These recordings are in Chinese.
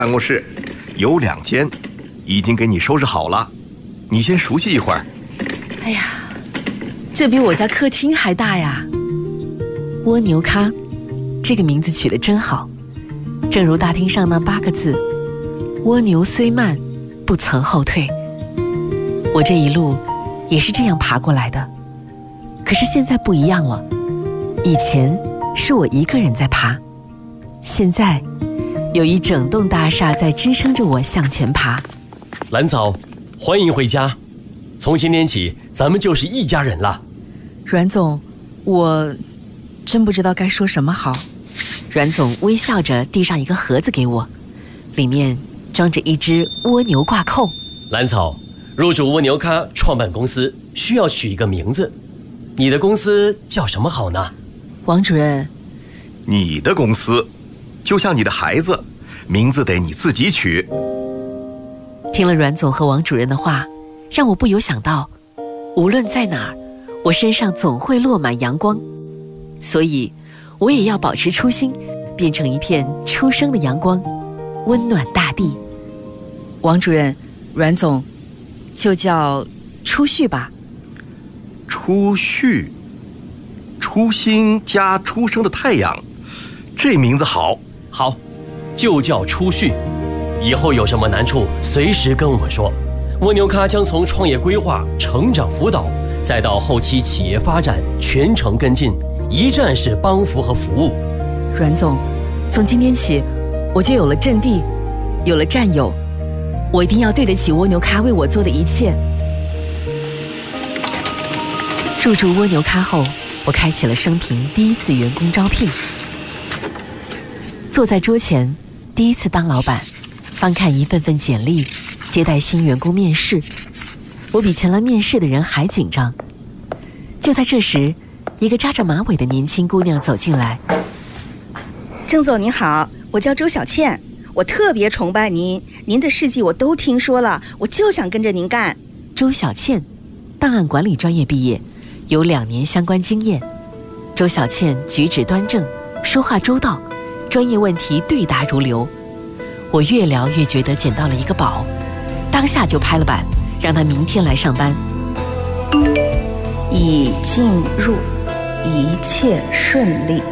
办公室有2间，已经给你收拾好了，你先熟悉一会儿。 哎呀，这比我家客厅还大呀！蜗牛咖，这个名字取得真好，正如大厅上那8个字：蜗牛虽慢，不曾后退。我这一路也是这样爬过来的，可是现在不一样了。以前是我一个人在爬，现在有一整栋大厦在支撑着我向前爬。 兰草，欢迎回家。从今天起，咱们就是一家人了。 阮总，我真不知道该说什么好。阮总微笑着递上一个盒子给我，里面装着一只蜗牛挂扣。 兰草，入主蜗牛咖创办公司需要取一个名字，你的公司叫什么好呢？ 王主任， 你的公司就像你的孩子，名字得你自己取。 听了阮总和王主任的话，让我不由想到，无论在哪儿，我身上总会落满阳光，所以我也要保持初心，变成一片初生的阳光，温暖大地。王主任，阮总，就叫初旭吧。 初旭，初心加初升的太阳，这名字好。 好，就叫初旭。以后有什么难处，随时跟我们说。蜗牛咖将从创业规划、成长辅导，再到后期企业发展，全程跟进，一站式帮扶和服务。 阮总，从今天起，我就有了阵地，有了战友，我一定要对得起蜗牛咖为我做的一切。入驻蜗牛咖后，我开启了生平第一次员工招聘。坐在桌前，第一次当老板，翻看一份份简历，接待新员工面试。我比前来面试的人还紧张。就在这时，一个扎着马尾的年轻姑娘走进来。 郑总您好，我叫周小倩，我特别崇拜您，您的事迹我都听说了，我就想跟着您干。 周小倩，档案管理专业毕业，有2年相关经验。周小倩举止端正，说话周到，专业问题对答如流。我越聊越觉得捡到了一个宝，当下就拍了板，让她明天来上班。 已进入，一切顺利。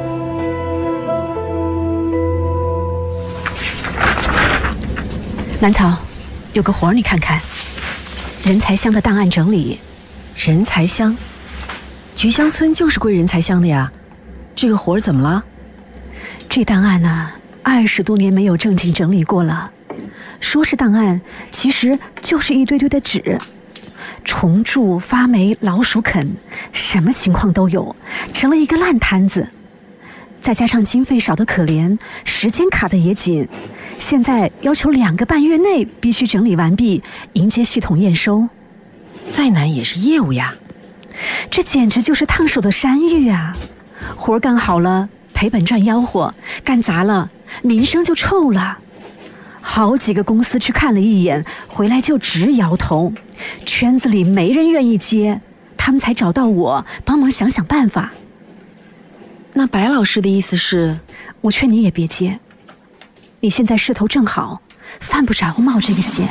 兰草，有个活儿你看看，人才乡的档案整理。 人才乡，菊香村就是归人才乡的呀，这个活儿怎么了？ 这档案呢，20多年没有正经整理过了。说是档案，其实就是一堆堆的纸，虫蛀、发霉、老鼠啃，什么情况都有，成了一个烂摊子。再加上经费少得可怜，时间卡得也紧，现在要求2个半月内必须整理完毕，迎接系统验收。 再难也是业务呀， 这简直就是烫手的山芋啊！活干好了赔本赚吆喝，干砸了名声就臭了。好几个公司去看了一眼，回来就直摇头，圈子里没人愿意接，他们才找到我帮忙想想办法。 那白老师的意思是， 我劝你也别接，你现在势头正好，犯不着冒这个险。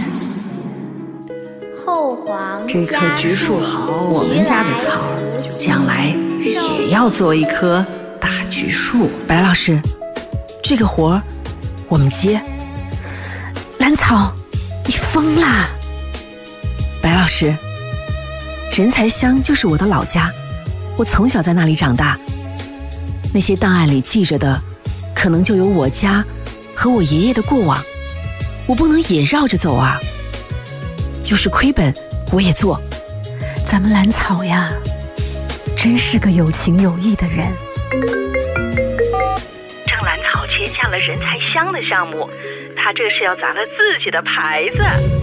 后皇这棵橘树好，我们家的草将来也要做一棵大橘树。 白老师，这个活儿我们接。 兰草，你疯啦！ 白老师，人才乡就是我的老家，我从小在那里长大，那些档案里记着的，可能就有我家和我爷爷的过往，我不能也绕着走啊。就是亏本我也做。 咱们兰草呀，真是个有情有义的人。 郑兰草签下了人才乡的项目，他这是要砸了自己的牌子。